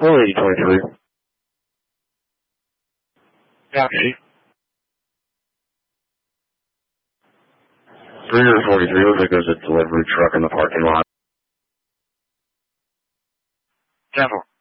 48023. Copy. 343, looks like there's a delivery truck in the parking lot. 10-4.